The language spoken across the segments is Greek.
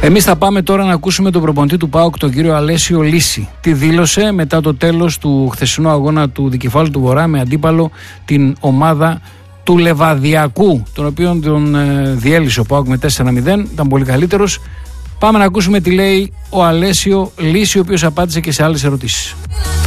Εμείς θα πάμε τώρα να ακούσουμε τον προπονητή του ΠΑΟΚ, τον κύριο Αλέσιο Λύση. Τι δήλωσε μετά το τέλος του χθεσινού αγώνα του Δικεφάλου του Βορρά με αντίπαλο την ομάδα του Λεβαδιακού, τον οποίο τον διέλυσε ο ΠΑΟΚ με 4-0. Ήταν πολύ καλύτερος. Πάμε να ακούσουμε τι λέει ο Αλέσιο Λύση, ο οποίος απάντησε και σε άλλες ερωτήσεις.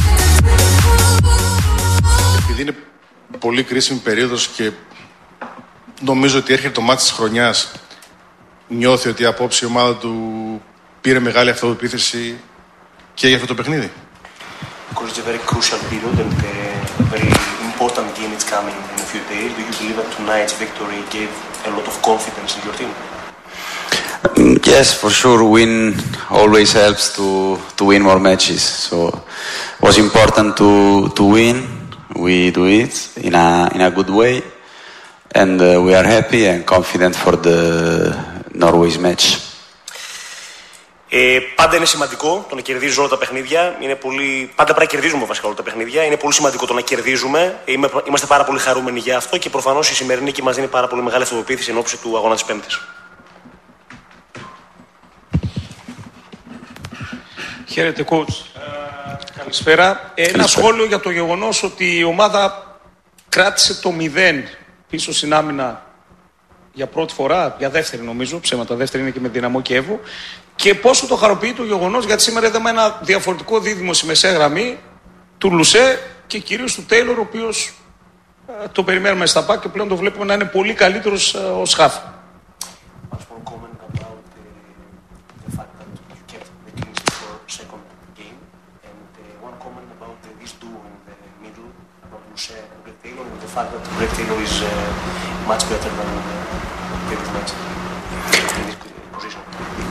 Επειδή είναι πολύ κρίσιμη περίοδος και νομίζω ότι έρχεται το μάτι της χρονιάς, νιώθει ότι απόψε η ομάδα του πήρε μεγάλη αυτοεπίθεση και για αυτό το παιχνίδι? Because it's a very crucial period and a very important game is coming in a few days. Do you believe that tonight's victory gave a lot of confidence in your team? Yes, for sure. Win always helps to win more matches. So it was important to win. We do it in a good way, and we are happy and confident for the Norway's match. Πάντα είναι σημαντικό το να κερδίζεις όλα τα παιχνίδια. Πάντα πρέπει να κερδίζουμε βασικά όλα τα παιχνίδια. Είναι πολύ σημαντικό το να κερδίζουμε. Είμαστε πάρα πολύ χαρούμενοι για αυτό και προφανώς η σημερινή νίκη μας δίνει πάρα πολύ μεγάλη αυτοπεποίθηση εν ώψη του αγώνα της Πέμπτης. Χαίρετε, coach. Καλησπέρα. Ένα σχόλιο για το γεγονός ότι η ομάδα κράτησε το 0 πίσω στην άμυνα για πρώτη φορά, για δεύτερη νομίζω, ψέματα, δεύτερη είναι και με Δυναμό Κιέβου. Και πόσο το χαροποιεί το γεγονός, γιατί σήμερα είδαμε ένα διαφορετικό δίδυμο στη μεσαία γραμμή του Λουσέ και κυρίως του Τέιλορ, ο οποίος το περιμένουμε στα πάκ και πλέον το βλέπουμε να είναι πολύ καλύτερος ως χαφ. Greg Taylor is much better than David Match in this position.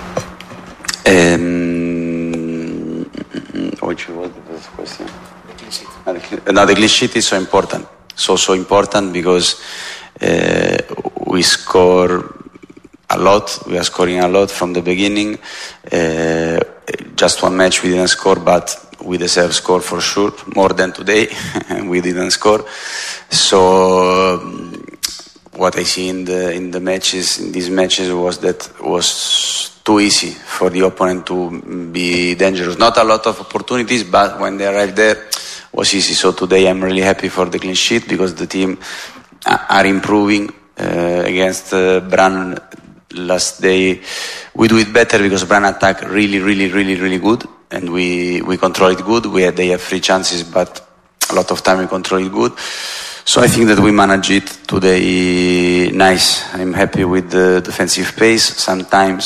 Which was the first question? The clean sheet. Now the clean sheet is so important. So important because we score a lot. We are scoring a lot from the beginning. Just one match we didn't score, but we deserve score for sure, more than today. We didn't score. So what I see in the matches, in these matches, was that was too easy for the opponent to be dangerous. Not a lot of opportunities, but when they arrived there, was easy. So today I'm really happy for the clean sheet because the team are improving against Brann. Last day we do it better because Brann attack really good, and we control it good. They have 3 chances, but a lot of time we control it good. So I think that we manage it today nice. I'm happy with the defensive pace. Sometimes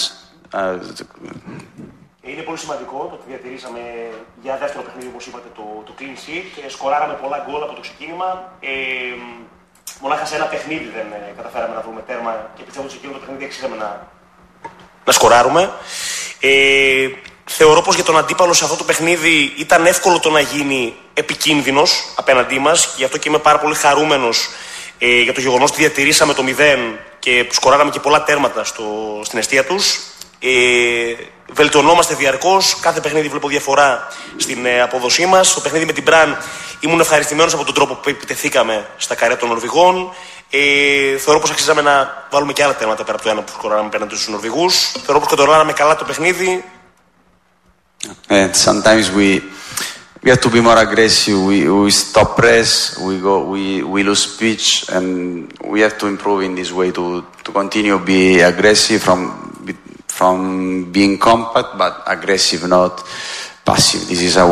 είναι πολύ σημαντικό το ότι διατηρήσαμε για δεύτερο παιχνίδι, όπως είπατε, το clean sheet. Σκοράραμε πολλά γκολ από το ξεκίνημα. Μονάχα σε ένα παιχνίδι δεν καταφέραμε να βρούμε τέρμα και πιστεύω ότι σε εκείνο το παιχνίδι αξίζαμε να σκοράρουμε. Θεωρώ πως για τον αντίπαλο σε αυτό το παιχνίδι ήταν εύκολο το να γίνει επικίνδυνος απέναντί μας και γι' αυτό και είμαι πάρα πολύ χαρούμενος για το γεγονός ότι διατηρήσαμε το 0 και σκοράραμε και πολλά τέρματα στην εστία τους. Βελτιωνόμαστε διαρκώς, κάθε παιχνίδι βλέπω διαφορά στην απόδοσή μας. Στο παιχνίδι με την Μπραν ήμουν ευχαριστημένος από τον τρόπο που επιτεθήκαμε στα καρέ των Νορβηγών. Θεωρώ πως αξίζαμε να βάλουμε και άλλα τέρματα πέρα από το ένα που σκοράραμε απέναντι στους Νορβηγούς. Θεωρώ πως κοντρολάραμε καλά το παιχνίδι. And sometimes we have to be more aggressive. We stop press. We lose pitch, and we have to improve in this way to continue be aggressive from being compact, but aggressive, not passive. This is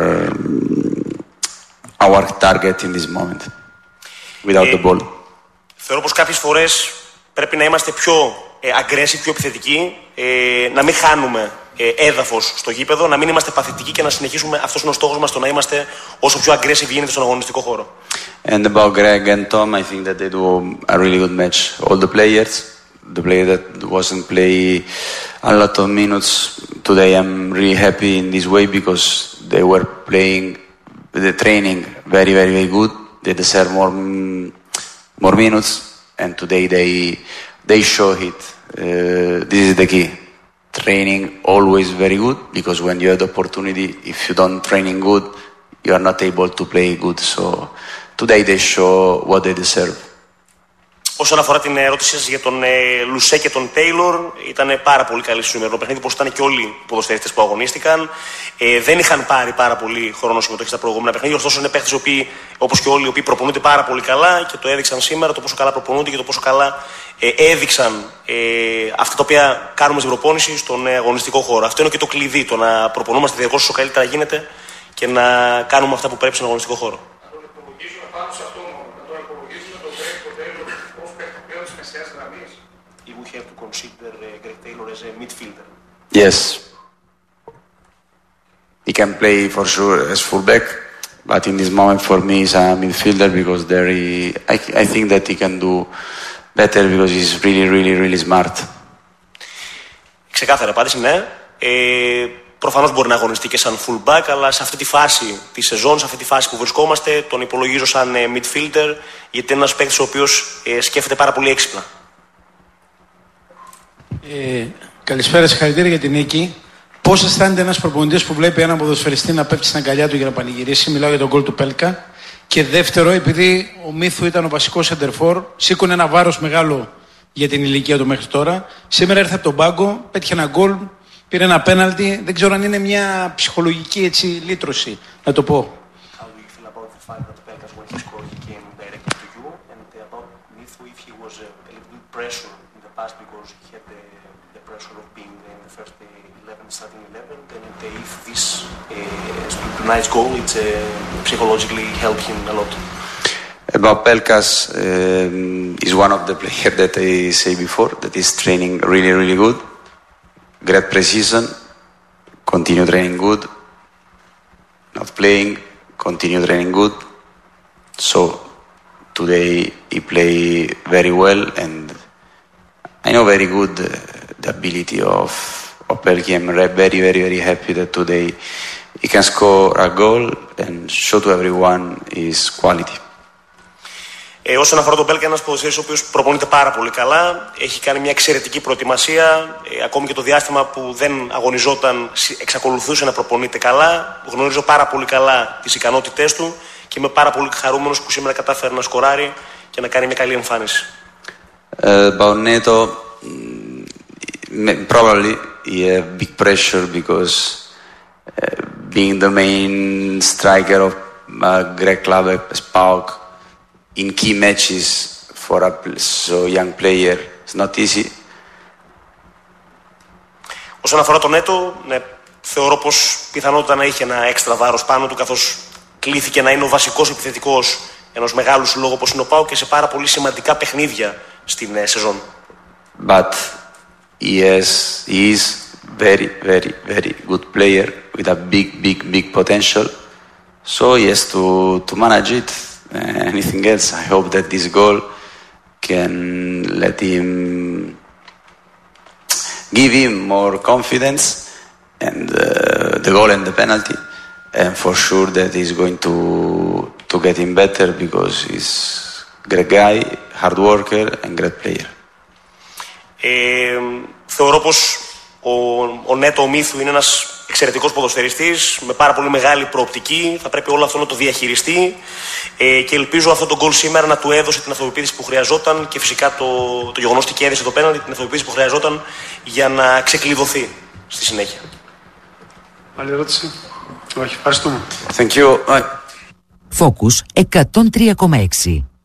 our target in this moment. Without the ball. Θεωρώ πως κάποιες φορές πρέπει να είμαστε πιο aggressive, πιο επιθετικοί, να μην χάνουμε έδαφος στο γήπεδο, να μην είμαστε παθητικοί και να συνεχίσουμε. Αυτός είναι ο στόχος μας, το να είμαστε όσο πιο aggressive γίνεται στον αγωνιστικό χώρο. And about Greg and Tom, I think that they do a really good match. All the players, the player that wasn't play a lot of minutes today, I'm really happy in this way because they were playing the training very good. They deserve more minutes, and today they show it. This is the key. Training always very good because when you have the opportunity, if you don't training good, you are not able to play good. So today they show what they deserve. Όσον αφορά την ερώτησή σας για τον Λουσέ και τον Τέιλορ, ήταν πάρα πολύ καλή στο σημερινό παιχνίδι, όπως ήταν και όλοι οι ποδοσφαιριστές που αγωνίστηκαν. Δεν είχαν πάρει πάρα πολύ χρόνο συμμετοχή στα προηγούμενα παιχνίδια, ωστόσο είναι παίχτες όπως και όλοι οι οποίοι προπονούνται πάρα πολύ καλά και το έδειξαν σήμερα το πόσο καλά προπονούνται και το πόσο καλά έδειξαν αυτά τα οποία κάνουμε στην προπόνηση στον αγωνιστικό χώρο. Αυτό είναι και το κλειδί, το να προπονούμαστε διαρκώς όσο καλύτερα γίνεται και να κάνουμε αυτά που πρέπει στον αγωνιστικό χώρο. We have to consider Greg Taylor as a midfielder. Yes. He can play for sure as fullback, but in this moment for me he's a midfielder because I think that he can do better because he's really smart. Ξεκάθαρα απάντηση, ναι. Προφανώς μπορεί να αγωνιστεί και σαν fullback, αλλά σε αυτή τη φάση της σεζόν, σε αυτή τη φάση που βρισκόμαστε, τον υπολογίζω σαν midfielder, γιατί είναι ένας παίκτης ο οποίος σκέφτεται πάρα πολύ έξυπνα. Καλησπέρα, συγχαρητήρια για την νίκη. Πώς αισθάνεται ένας προπονητής που βλέπει έναν ποδοσφαιριστή να πέφτει στην αγκαλιά του για να πανηγυρίσει? Μιλάω για τον γκολ του Πέλκα. Και δεύτερο, επειδή ο Μίθου ήταν ο βασικός σεντερφόρ, σήκωνε ένα βάρος μεγάλο για την ηλικία του μέχρι τώρα. Σήμερα ήρθε από τον πάγκο, πέτυχε ένα γκολ, πήρε ένα πέναλτι. Δεν ξέρω αν είναι μια ψυχολογική έτσι λύτρωση, να το πω. Starting 11, then if this nice goal, it's psychologically help him a lot. About Pelkas, is one of the players that I say before that is training really good, great precision, continue training good, not playing, continue training good. So today he play very well, and I know very good the ability of Pelki. I'm very happy that today he can score a goal and show to everyone his quality. Όσον αφορά τον Pelka, ένας ποδοσφαιριστής ο οποίος προπονείται πάρα πολύ καλά, έχει κάνει μια εξαιρετική προετοιμασία, ακόμη και το διάστημα που δεν αγωνιζόταν εξακολουθούσε να προπονείται καλά. Γνωρίζω πάρα πολύ καλά τις ικανότητές του και είμαι πάρα πολύ χαρούμενος που σήμερα κατάφερε να σκοράρει και να κάνει μια καλή εμφάνιση. About Neto, probably he have big pressure because being the main striker of a great club as PAOK in key matches for a so young player it's not easy. Όσον αφορά τον Νέτο, ναι, θεωρώ πως πιθανότητα να είχε ένα έξτρα βάρος πάνω του, καθώς κλήθηκε να είναι ο βασικός επιθετικός ενός μεγάλου συλλόγου όπως είναι ο ΠΑΟΚ και σε πάρα πολύ σημαντικά παιχνίδια στην σεζόν. But he is very good player with a big potential. So he has to manage it. Anything else? I hope that this goal can let him give him more confidence, and the goal and the penalty, and for sure that he's going to get him better because he's great guy, hard worker and great player. Θεωρώ πως ο Νέτο Μίθου είναι ένας εξαιρετικός ποδοσφαιριστής με πάρα πολύ μεγάλη προοπτική. Θα πρέπει όλο αυτό να το διαχειριστεί και ελπίζω αυτό το γκολ σήμερα να του έδωσε την αυτοπεποίθηση που χρειαζόταν και φυσικά το γεγονός ότι έδεσε το πέναλτι, την αυτοπεποίθηση που χρειαζόταν για να ξεκλειδωθεί στη συνέχεια. Άλλη ερώτηση? Όχι, ευχαριστούμε. Thank you. Focus 103,6.